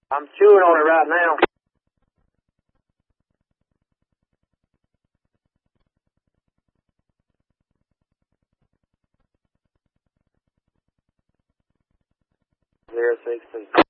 I'm chewing on it right now. Zero 16.